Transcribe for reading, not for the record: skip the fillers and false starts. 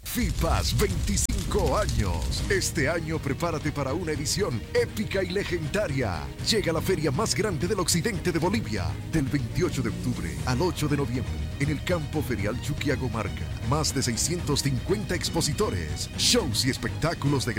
FIPAS 25 años. Este año prepárate para una edición épica y legendaria. Llega la feria más grande del occidente de Bolivia, del 28 de octubre al 8 de noviembre, en el campo ferial Chuquiagomarca. Más de 650 expositores, shows y espectáculos de